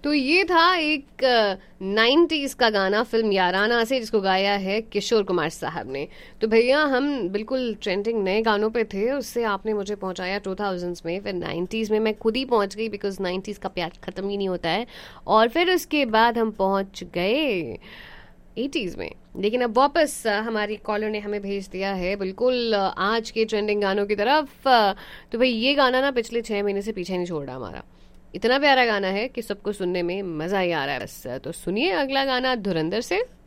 तो ये था एक 90s का गाना फिल्म याराना से, जिसको गाया है किशोर कुमार साहब ने। तो भैया हम बिल्कुल ट्रेंडिंग नए गानों पे थे, उससे आपने मुझे पहुंचाया 2000s में, फिर 90s में मैं खुद ही पहुंच गई, बिकॉज 90s का प्यार खत्म ही नहीं होता है। और फिर उसके बाद हम पहुंच गए 80s में। लेकिन अब वापस हमारी कॉलर ने हमें भेज दिया है बिल्कुल आज के ट्रेंडिंग गानों की तरफ। तो भाई ये गाना ना पिछले 6 महीने से पीछे नहीं छोड़ रहा हमारा। इतना प्यारा गाना है कि सबको सुनने में मजा ही आ रहा है बस। तो सुनिए अगला गाना धुरंधर से।